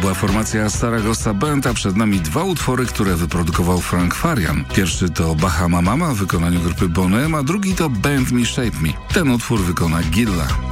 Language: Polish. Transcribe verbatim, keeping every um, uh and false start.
była formacja Saragossa Band, a przed nami dwa utwory, które wyprodukował Frank Farian. Pierwszy to Bahama Mama w wykonaniu grupy Boney M, a drugi to Bend Me Shape Me. Ten utwór wykona Gilla.